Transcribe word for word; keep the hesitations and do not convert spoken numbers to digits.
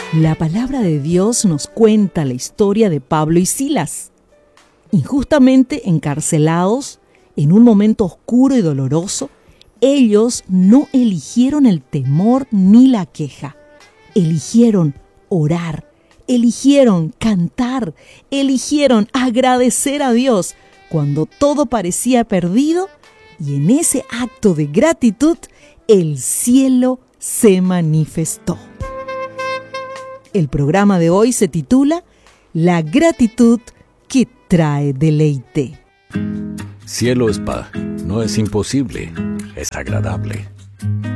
La palabra de Dios nos cuenta la historia de Pablo y Silas, injustamente encarcelados en un momento oscuro y doloroso. Ellos no eligieron el temor ni la queja, eligieron orar, eligieron cantar, eligieron agradecer a Dios cuando todo parecía perdido, y en ese acto de gratitud el cielo se manifestó. El programa de hoy se titula La gratitud que trae deleite. Cielo Spa no es imposible, es agradable.